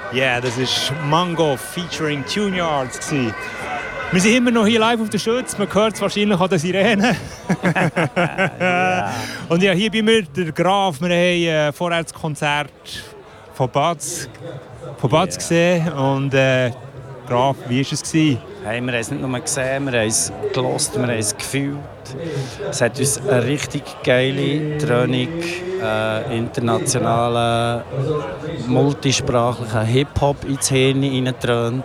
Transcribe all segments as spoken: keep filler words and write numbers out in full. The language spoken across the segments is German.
Yeah, das war Mango featuring Tuneyards. Wir sind immer noch hier live auf der Schütze. Man hört es wahrscheinlich an den Sirenen. yeah. Und ja, hier bei mir der Graf. Wir haben äh, vorher das Konzert von Batz, von Batz yeah. gesehen. Und äh, Graf, wie war es? Hey, wir haben es nicht nur gesehen, wir haben es gehört, wir haben es gefühlt. Es hat uns eine richtig geile, dröhnige, äh, internationale, multisprachliche Hip-Hop ins Hirn hineingetrönt.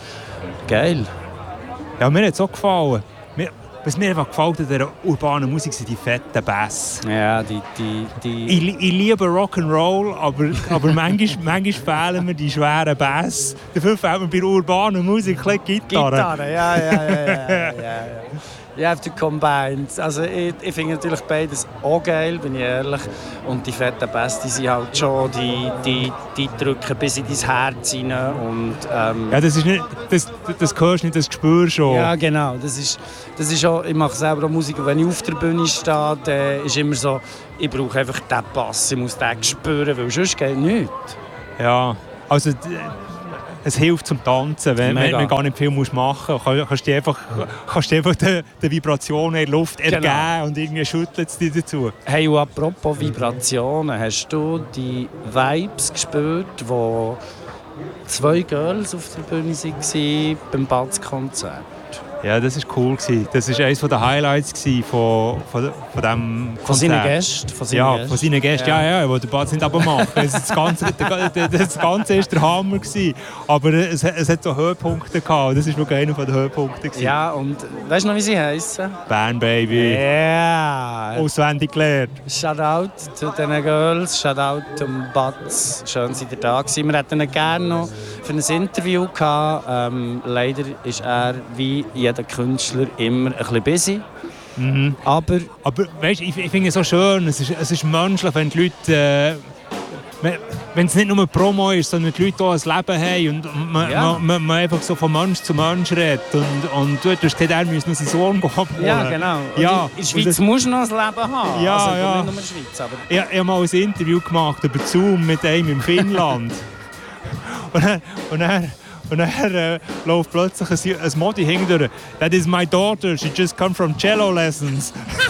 Geil. Ja, mir hat es auch gefallen. Mir, was mir einfach gefällt an dieser urbanen Musik sind die fetten Bass. Ja, die... die, die ich, ich liebe Rock'n'Roll, aber, aber manchmal, manchmal fehlen mir die schweren Bass. Dafür fehlt mir bei urbaner Musik ein bisschen Gitarre. Gitarre, ja, ja, ja, ja, ja, ja. You have to combine. Also ich, ich finde natürlich beides auch geil, bin ich ehrlich. Und die fetten Bass, die sind halt schon, die, die, die drücken bis in dein Herz rein. Und, ähm, ja, das ist nicht, das, das hörst du nicht, das spürst du schon. Ja, genau. Das ist, das ist auch, ich mache selber auch Musik. Und wenn ich auf der Bühne stehe, dann ist immer so, ich brauche einfach diesen Bass, ich muss den spüren, weil sonst geht nichts. Ja, also... Es hilft zum Tanzen, wenn, wenn man gar nicht viel machen muss. Kannst du einfach, kannst du einfach die, die Vibrationen in der Luft ergeben genau. Und irgendwie schüttelt es dich dazu. Hey, und apropos Vibrationen, hast du die Vibes gespürt, wo zwei Girls auf der Bühne waren beim Batz-Konzert? Ja, das war cool. Das war eines der Highlights von, von, von diesem Konzert. Von seinen Gästen? Von seinen ja, Gästen. von seinen Gästen, ja, ja, ja die den Batz nicht aber machen. Das Ganze, das Ganze war der Hammer. Aber es, es hat so Höhepunkte gehabt. Das war wirklich einer der Höhepunkte. Ja, und weißt du noch, wie sie heissen? Bern Baby. Ja. Yeah. Auswendig gelernt. Shoutout zu diesen Girls, Shoutout zum Batz. Schön, dass ihr da gewesen. Wir hätten ihn gerne noch für ein Interview gehabt. Ähm, leider ist er wie jeder Künstler immer ein bisschen busy. Mhm. Aber, aber weißt, ich, ich finde es so schön, es ist, es ist menschlich, wenn die Leute, äh, wenn es nicht nur Promo ist, sondern die Leute auch ein Leben haben und man, ja. man, man, man einfach so von Mensch zu Mensch redet. Und, und du hast gesagt, er müsse noch seinen Sohn abholen. Ja, genau. Ja, in der Schweiz musst du noch ein Leben haben. Ja, also, ja. Nicht nur in der Schweiz. Aber ich, ich habe mal ein Interview gemacht über Zoom mit einem in Finnland. und er, und er Und dann äh, läuft plötzlich ein, ein Modi hinterher. That is my daughter, she just come from cello lessons.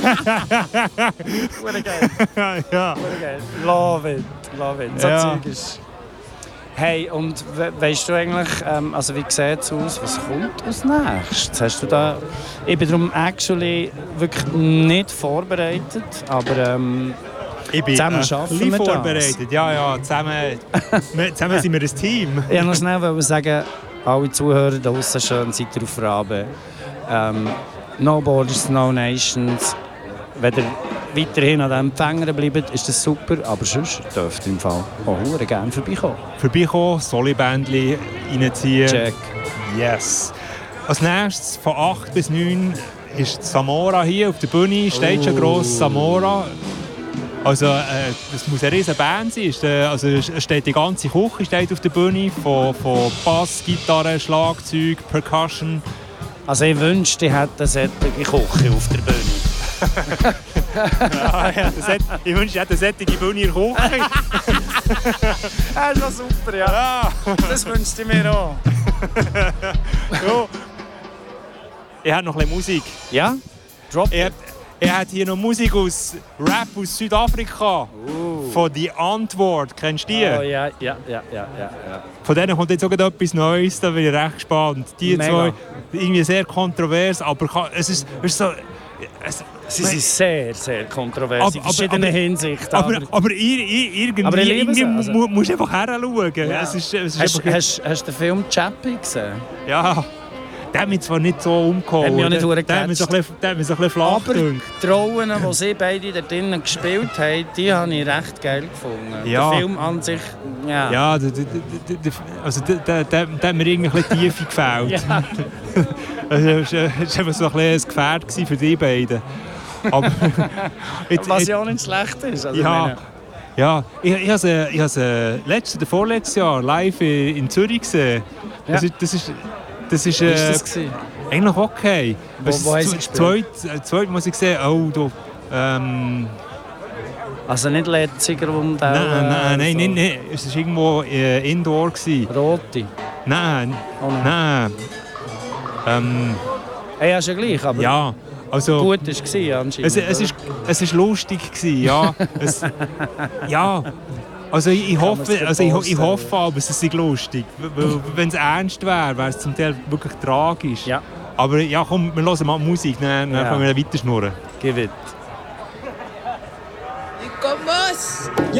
Wurde geil. Ja. Wurde geil. Love it, love it. So ja. Zeug ist... Hey, und we weißt du eigentlich, ähm, also wie sieht es aus, was kommt als nächstes? Hast du da... Ich bin darum actually wirklich nicht vorbereitet, aber... Ähm, Ich bin zusammen äh, arbeiten wir vorbereitet. Das. Ja, ja, zusammen, wir, zusammen sind wir ein Team. Ich wollte noch schnell sagen, alle Zuhörer da draussen, schön seid ihr auf Rabe. Ähm, no Borders, no Nations. Wenn ihr weiterhin an diesem Empfänger bleibt, ist das super. Aber sonst dürft ihr im Fall auch gerne vorbeikommen. Vorbeikommen, Soli-Bändchen reinziehen. Check. Yes. Als nächstes von acht bis neun ist Samora hier auf der Bühne. Steht schon gross Samora. Also, äh, das muss eine riesige Band sein. Also, es steht die ganze Küche steht auf der Bühne, von, von Bass, Gitarre, Schlagzeug, Percussion. Also, ich wünschte, ich hätte eine solche Küche auf der Bühne. ja, ja, das, ich wünschte, ich hätte eine solche Bühne in der Küche. Das ist doch super, ja. ja. Das wünschte ich mir auch. ja. Ich habe noch ein bisschen Musik. Ja? Drop it. Er hat hier noch Musik aus Rap aus Südafrika. Uh. Von «Die Antwort». Kennst du die? Oh ja, ja, ja, ja, ja. Von denen kommt jetzt sogar etwas Neues, da bin ich recht gespannt. Die Mega. zwei, irgendwie sehr kontrovers, aber es ist, es ist so... Es, Sie sind sehr, sehr kontrovers aber, in verschiedenen aber, Hinsichten. Aber, aber, aber ir, ir, irgendwie, aber irgendwie also. mu, musst du einfach heranschauen. Ja. Es ist, es ist hast, einfach, hast, hast du den Film «Chappie» gesehen? Ja. Der hat mich zwar nicht so umgehauen. Hat mich auch nicht der, der hat mich so ein bisschen, der hat mich so ein bisschen flach Aber gedünkt. die Rollen, die sie beide da drinnen gespielt haben, die habe ich recht geil gefunden. Ja. Der Film an sich, ja. Ja, der, der, der, also der, der, der, der hat mir irgendwie ein bisschen Tiefe gefällt. Ja. Also, es war einfach so ein, ein Gefährt für die beiden. Aber, jetzt, was ja auch nicht schlecht ist. Also ja, meine... ja, ich, ich habe sie, ich habe sie letztes oder vorletztes Jahr live in, in Zürich gesehen. Das Ja. ist, das ist, das ist, äh, Wie war das? eigentlich okay. Wo, wo haben sie Zweit, zweit muss ich sehen, oh, da, ähm, Also nicht Letziger um den... Nein, nein, nein, so. nein, nein, es war irgendwo äh, Indoor. Gewesen. Rote? Nein, Oh nein. nein. Ähm, Hey, ja, ist ja gleich, aber ja, also... gut war es anscheinend. Es, es, ist, es ist lustig gewesen, ja. Es, ja. Also ich, ich hoffe, also ich, ich hoffe aber, es ist lustig. Wenn es ernst wäre, wäre es zum Teil wirklich tragisch. Ja. Aber ja, komm, wir hören mal Musik, dann, dann Ja. fangen wir weiter schnurren. Gib it. ¿Y cómo es?